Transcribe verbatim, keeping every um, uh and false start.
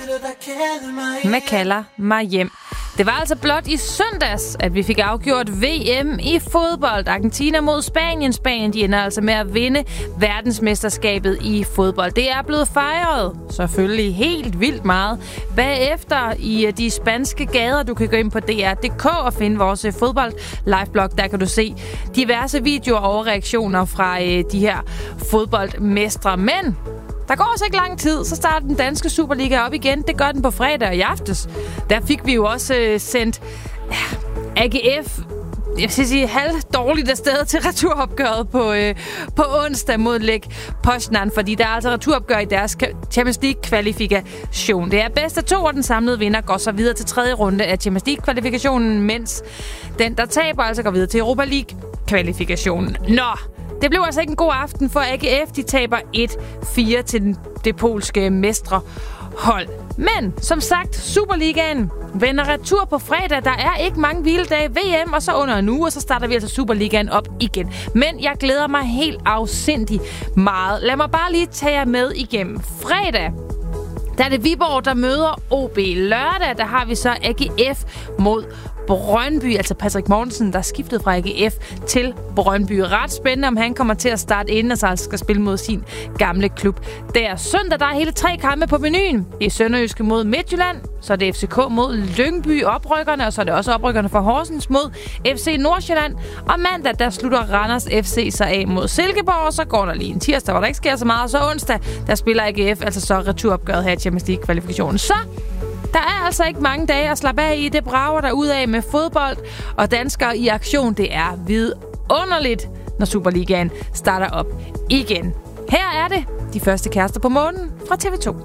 Med kalder mig hjem. Det var altså blot i søndags, at vi fik afgjort V M i fodbold. Argentina mod Spanien. Spanien de ender altså med at vinde verdensmesterskabet i fodbold. Det er blevet fejret, selvfølgelig helt vildt meget. Bagefter i de spanske gader, du kan gå ind på D R punktum d k og finde vores fodbold liveblog. Der kan du se diverse videoer og reaktioner fra de her fodboldmestre. Men der går også ikke lang tid, så starter den danske Superliga op igen. Det gør den på fredag og i aftes. Der fik vi jo også øh, sendt ja, A G F, jeg skal sige, halv dårligt afsted til returopgøret på, øh, på onsdag mod Lech Poznan, fordi der er altså returopgør i deres Champions League-kvalifikation. Det er bedst af to, og den samlede vinder går så videre til tredje runde af Champions League-kvalifikationen, mens den, der taber, altså går videre til Europa League-kvalifikationen. Nå! Det blev altså ikke en god aften for A G F. De taber et fire til den, det polske mestrehold. Men som sagt, Superligaen vender retur på fredag. Der er ikke mange hviledage. V M, og så under en uge, og så starter vi altså Superligaen op igen. Men jeg glæder mig helt afsindigt meget. Lad mig bare lige tage jer med igennem. Fredag, der er det Viborg, der møder O B. Lørdag, der har vi så A G F mod Brøndby, altså Patrick Mortensen, der er skiftet fra A G F til Brøndby. Ret spændende, om han kommer til at starte inden, og så altså skal spille mod sin gamle klub. Der søndag, der er hele tre kampe på menuen. Det er Sønderjyske mod Midtjylland, så er det F C K mod Lyngby, oprykkerne, og så er det også oprykkerne fra Horsens mod F C Nordsjælland. Og mandag, der slutter Randers F C sig af mod Silkeborg, og så går der lige en tirsdag, hvor der ikke sker så meget, og så onsdag, der spiller A G F, altså så returopgøret her i Champions League-kvalifikationen. Så der er altså ikke mange dage at slappe af i. Det brager der ud af med fodbold og danskere i aktion. Det er vidunderligt, når Superligaen starter op igen. Her er det de første kærester på månen fra T V to.